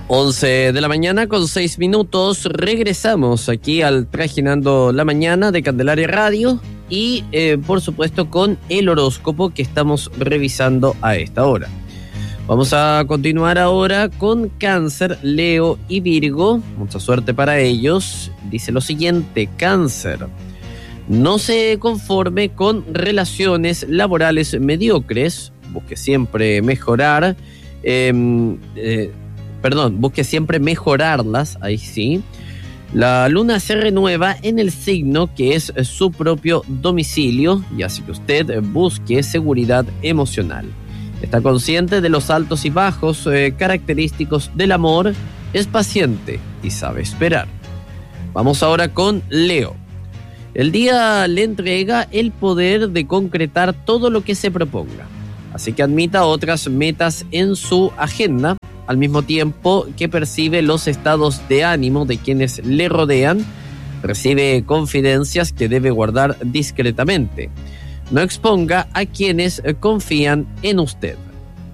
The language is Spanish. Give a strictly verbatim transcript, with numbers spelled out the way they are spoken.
once de la mañana con seis minutos, regresamos aquí al Trajinando la Mañana de Candelaria Radio y eh, por supuesto con el horóscopo que estamos revisando a esta hora. Vamos a continuar ahora con Cáncer, Leo y Virgo. Mucha suerte para ellos. Dice lo siguiente: Cáncer, no se conforme con relaciones laborales mediocres, busque siempre mejorar, eh, eh, perdón, busque siempre mejorarlas, ahí sí. La luna se renueva en el signo que es su propio domicilio y hace que usted busque seguridad emocional. Está consciente de los altos y bajos eh, característicos del amor, es paciente y sabe esperar. Vamos ahora con Leo. El día le entrega el poder de concretar todo lo que se proponga, así que admita otras metas en su agenda, al mismo tiempo que percibe los estados de ánimo de quienes le rodean, recibe confidencias que debe guardar discretamente. No exponga a quienes confían en usted.